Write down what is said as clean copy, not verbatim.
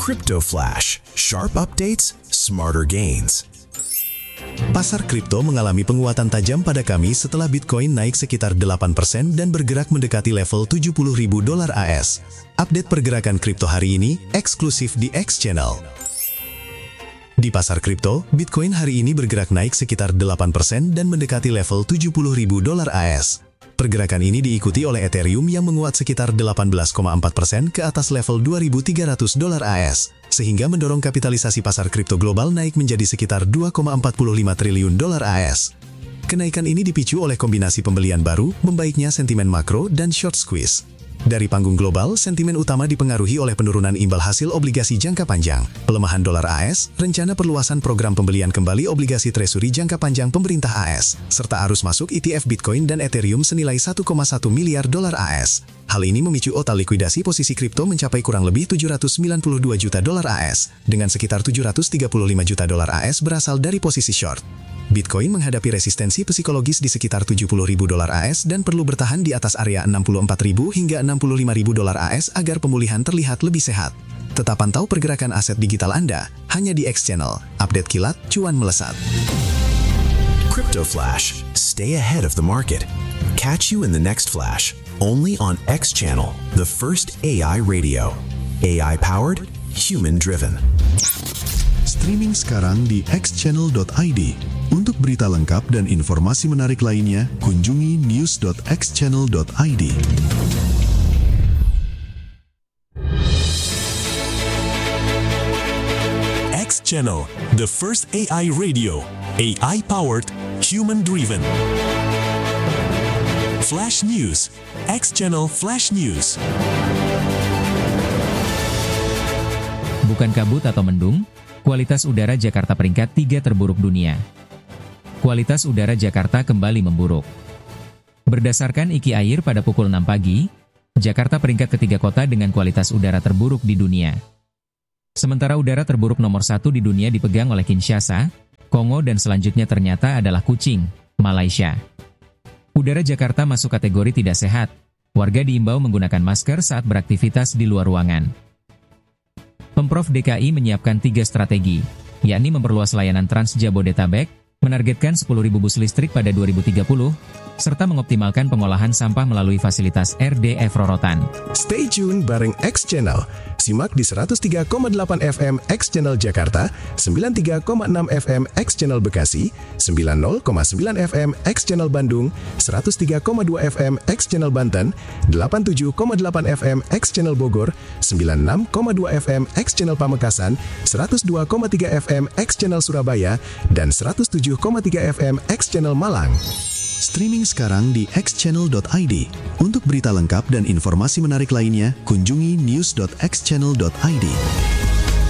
Crypto Flash, sharp updates, smarter gains. Pasar kripto mengalami penguatan tajam pada Kamis setelah Bitcoin naik sekitar 8% dan bergerak mendekati level $70.000 AS. Update pergerakan kripto hari ini eksklusif di X Channel. Di pasar kripto, Bitcoin hari ini bergerak naik sekitar 8% dan mendekati level $70.000 AS. Pergerakan ini diikuti oleh Ethereum yang menguat sekitar 18,4% ke atas level $2.300 AS, sehingga mendorong kapitalisasi pasar kripto global naik menjadi sekitar $2,45 triliun AS. Kenaikan ini dipicu oleh kombinasi pembelian baru, membaiknya sentimen makro, dan short squeeze. Dari panggung global, sentimen utama dipengaruhi oleh penurunan imbal hasil obligasi jangka panjang, pelemahan dolar AS, rencana perluasan program pembelian kembali obligasi treasury jangka panjang pemerintah AS, serta arus masuk ETF Bitcoin dan Ethereum senilai $1,1 miliar AS. Hal ini memicu total likuidasi posisi kripto mencapai kurang lebih $792 juta AS, dengan sekitar $735 juta AS berasal dari posisi short. Bitcoin menghadapi resistensi psikologis di sekitar $70.000 AS dan perlu bertahan di atas area $64.000 hingga $65.000 AS agar pemulihan terlihat lebih sehat. Tetap pantau pergerakan aset digital Anda hanya di X Channel. Update kilat, cuan melesat. Crypto Flash, stay ahead of the market. Catch you in the next flash, only on X Channel, the first AI radio. AI-powered, human-driven. Streaming sekarang di xchannel.id. Untuk berita lengkap dan informasi menarik lainnya, kunjungi news.xchannel.id. X Channel, the first AI radio, AI-powered, human-driven. Flash News, X Channel Flash News. Bukan kabut atau mendung, kualitas udara Jakarta peringkat 3 terburuk dunia. Kualitas udara Jakarta kembali memburuk. Berdasarkan IKI Air pada pukul 6 pagi, Jakarta peringkat ketiga kota dengan kualitas udara terburuk di dunia. Sementara udara terburuk nomor 1 di dunia dipegang oleh Kinshasa, Kongo dan selanjutnya ternyata adalah Kuching, Malaysia. Udara Jakarta masuk kategori tidak sehat. Warga diimbau menggunakan masker saat beraktivitas di luar ruangan. Pemprov DKI menyiapkan 3 strategi, yakni memperluas layanan Trans Jabodetabek, menargetkan 10.000 bus listrik pada 2030, serta mengoptimalkan pengolahan sampah melalui fasilitas RDF Rorotan. Stay tune bareng X Channel. Simak di 103,8 FM X Channel Jakarta, 93,6 FM X Channel Bekasi, 90,9 FM X Channel Bandung, 103,2 FM X Channel Banten, 87,8 FM X Channel Bogor, 96,2 FM X Channel Pamekasan, 102,3 FM X Channel Surabaya, dan 107,3 FM X Channel Malang. Streaming sekarang di xchannel.id. Untuk berita lengkap dan informasi menarik lainnya, kunjungi news.xchannel.id.